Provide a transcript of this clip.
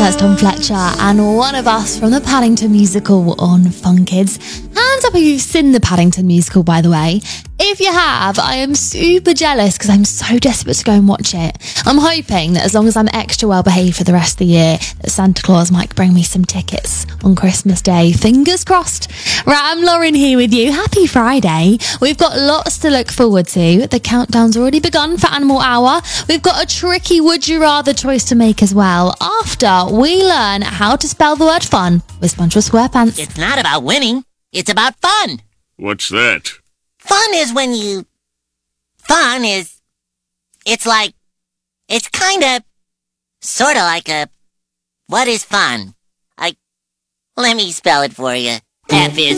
That's Tom Fletcher and One of Us from the Paddington musical on Fun Kids. Hands up if you've seen the Paddington musical, by the way. If you have, I am super jealous because I'm so desperate to go and watch it. I'm hoping that as long as I'm extra well behaved for the rest of the year, that Santa Claus might bring me some tickets on Christmas Day. Fingers crossed. Right, I'm Lauren here with you. Happy Friday. We've got lots to look forward to. The countdown's already begun for Animal Hour. We've got a tricky would you rather choice to make as well after we learn how to spell the word fun with SpongeBob SquarePants. It's not about winning. It's about fun. What's that? Fun is when you... Fun is... It's like... It's kinda... Sorta like a... What is fun? Let me spell it for you. F is